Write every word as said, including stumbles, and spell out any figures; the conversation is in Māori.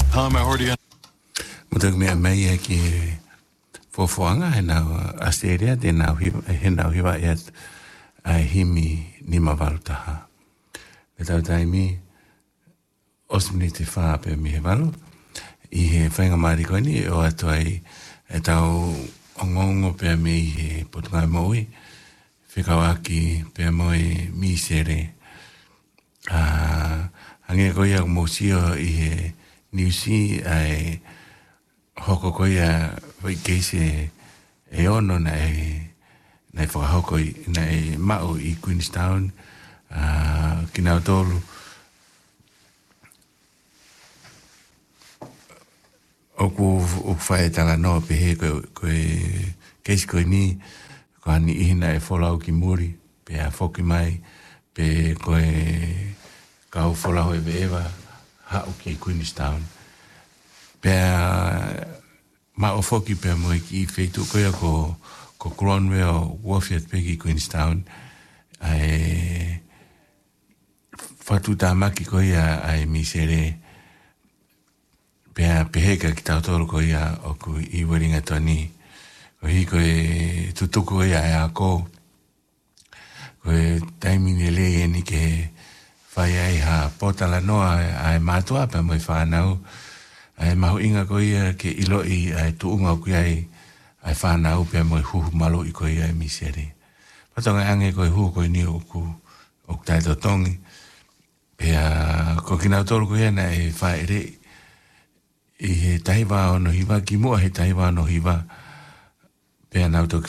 Hama Hordia. Mutak me mai ki fofoanga he nau Australia te nau he nau hiwa iat ai himi ni mavalutaha. E tau taimi osmini te wha pe mi he walu i he whainga marikoni o atu ai e tau ongongo pe mi he potungai moui whikawaki pe moi mi sere uh, ange koia mosio i he niusi ai hoko koia vai keise e ono na e na e whakahoko na e mao i Queenstown uh, kina o tolu oku o whae tala no pe he koe koe keisi koe ni ko hani ihina e wholau ki muri pe a whoki mai pe koe kau wholau e veewa hau ki Queenstown pe ma o whoki pe mo ki wheitu koe ko ko Cronwell Warfield pe ki Queenstown ai whatu tamaki koe ai misere pea peheka ki tau toro ko ia o ku i weringa toni. Ko hi ko e tutuku ia e a ko. Ko e taimini le e ni ke whai ai ha potala noa ai mātua pe moi whanau. Ai mahu inga ko ia ke ilo i ai tuunga ku ai ai whanau pe moi huhu malo i ko ia e misere. Patonga ange ko e huhu ko i ni o ku o ku taito tongi. Pea ko kinau toro ko ia na e whae rei. I he taiwa ono hiwa, ki mua he taiwa ono hiwa, pea nau toki